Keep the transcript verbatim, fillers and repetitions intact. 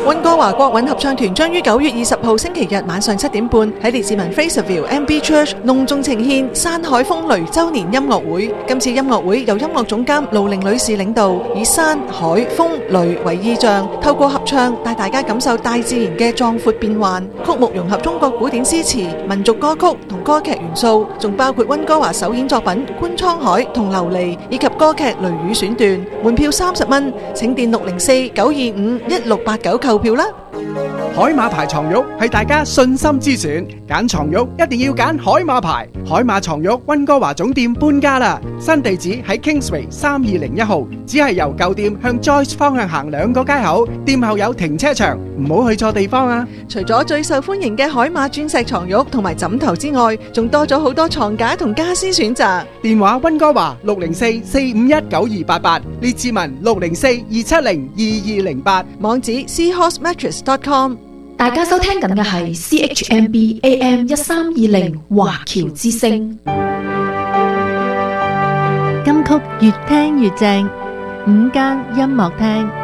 溫哥華國韻合唱團將於九月二十號星期日晚上七點半喺列治文 Fraserville M B Church 隆重呈獻山海風雷週年音樂會。今次音樂會由音樂總監盧玲女士領導，以山海風雷為意象，透過合唱帶大家感受大自然嘅壯闊變幻。曲目融合中國古典詩詞、民族歌曲同歌劇元素，仲包括溫哥華首演作品《觀滄海》同《琉璃》，以及歌劇《雷雨》選段。門票三十蚊，請電六零四九二五一六八九購票啦。 海馬牌床褥係大家信心之選，揀床褥一定要揀海馬牌。海馬床褥溫哥華總店搬家啦，新地址喺 Kingsway 三二零一號，只係由舊店向 Joyce 方向行兩個街口，店後有停車場，唔好去錯地方啊！ 除咗最受歡迎嘅海馬鑽石床褥同埋枕頭之外，仲多咗好多床架同家私選擇。 電話溫哥華六零四四五一九二八八，列治文六零四二七零二二零八， 網址 seahorse mattress dot com。 大家收聽緊嘅係 C H M B A M 一三二零華僑之聲。 金曲越聽越正，午間音樂廳。